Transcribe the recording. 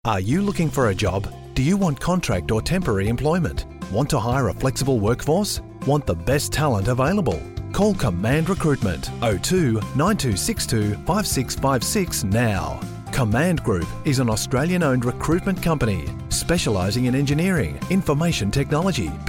Are you looking for a job? Do you want contract or temporary employment? Want to hire a flexible workforce? Want the best talent available? Call Command Recruitment 02 9262 5656 now. Command Group is an Australian-owned recruitment company specialising in engineering, information technology,